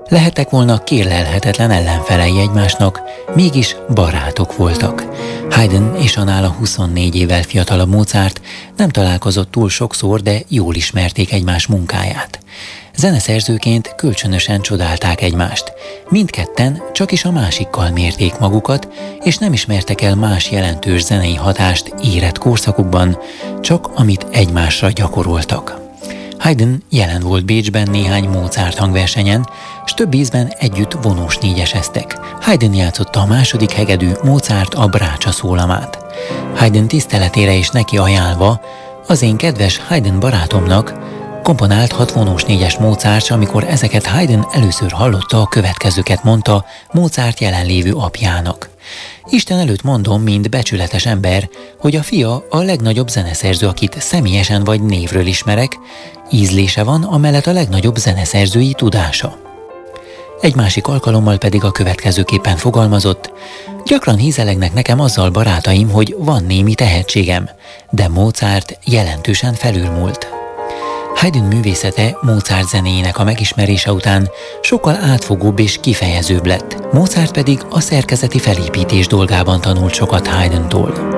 Lehettek volna kérlelhetetlen ellenfelei egymásnak, mégis barátok voltak. Haydn és a nála 24 évvel fiatalabb Mozart nem találkozott túl sokszor, de jól ismerték egymás munkáját. Zeneszerzőként kölcsönösen csodálták egymást. Mindketten csak is a másikkal mérték magukat, és nem ismertek el más jelentős zenei hatást érett korszakukban, csak amit egymásra gyakoroltak. Haydn jelen volt Bécsben néhány Mozart hangversenyen, s több ízben együtt vonós négyeseztek. Haydn játszotta a második hegedű, Mozart a brácsa szólamát. Haydn tiszteletére is neki ajánlva, az én kedves Haydn barátomnak komponált 6 vonós négyes Mozart, amikor ezeket Haydn először hallotta, a következőket mondta Mozart jelenlévő apjának. Isten előtt mondom, mint becsületes ember, hogy a fia a legnagyobb zeneszerző, akit személyesen vagy névről ismerek, ízlése van, amellett a legnagyobb zeneszerzői tudása. Egy másik alkalommal pedig a következőképpen fogalmazott: gyakran hízelegnek nekem azzal barátaim, hogy van némi tehetségem, de Mozart jelentősen felülmúlt. Haydn művészete Mozart zenéjének a megismerése után sokkal átfogóbb és kifejezőbb lett, Mozart pedig a szerkezeti felépítés dolgában tanult sokat Haydntól.